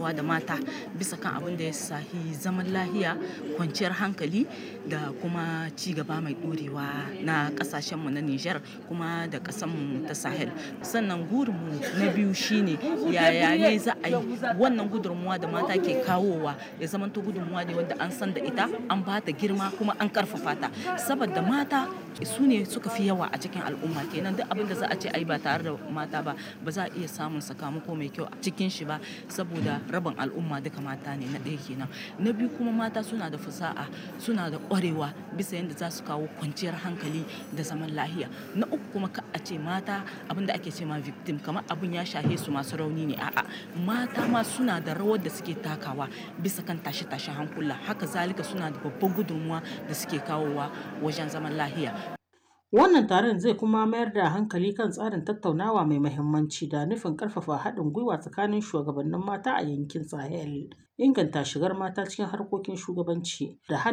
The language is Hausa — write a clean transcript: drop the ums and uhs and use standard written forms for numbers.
tattaunawa da mata bisa kan abin da ya shafi zaman lahiya, kwanciyar hankali da kuma ci gaba mai ɗorewa na ƙasashenmu na Nijar kuma da ƙasarmu ta Sahel. Sannan gurinmu na biyu shine yaya ne za a yi wannan gudunmuwa da mata ke kawowa ya zamanto gudunmuwa ne wanda an san da ita, an ba ta girma kuma an ƙarfafa ta. Saboda mata su ne suka fi yawa a cikin al'umma, kenan duk abin da za a ce ai ba tare da mata ba za a iya samun sakamako mai kyau a cikin shi ba, saboda rabin al'umma duka mata ne. Na ɗaya kenan. Na biyu kuma mata suna da fasaha, suna da ƙwarewa bisa yadda za su kawo kwanciyar hankali da zaman lahiya. Na uku kuma ka a ce mata abin da ake ce ma victim, kamar abin ya shahe su masu rauni ne, a'a, mata ma suna da rawar da suke takawa bisa kan tashe-tashen hankula. Haka zalika suna da babban gudunmuwa da suke kawowa wajen zaman lahiya. Wannan taron zai kuma mayar da hankali kan tsarin tattaunawa mai muhimmanci da nufin ƙarfafa haɗin gwiwa tsakanin shugabannin mata a yankin Sahel, inganta shigar mata cikin harkokin shugabanci da